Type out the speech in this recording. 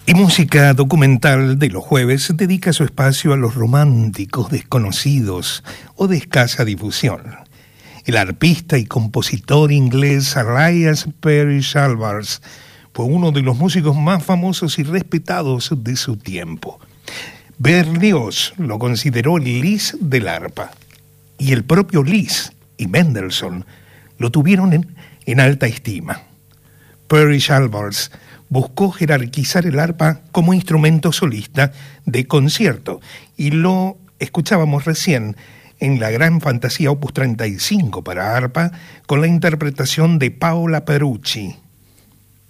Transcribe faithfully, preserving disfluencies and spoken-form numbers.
Y Música Documental de los jueves dedica su espacio a los románticos desconocidos o de escasa difusión. El arpista y compositor inglés Elias Parrish Alvarez fue uno de los músicos más famosos y respetados de su tiempo. Berlioz lo consideró el Liszt del arpa, y el propio Liszt y Mendelssohn lo tuvieron en, en alta estima. Parrish Alvarez buscó jerarquizar el arpa como instrumento solista de concierto, y lo escuchábamos recién en la Gran Fantasía Opus treinta y cinco para arpa, con la interpretación de Paola Perucci.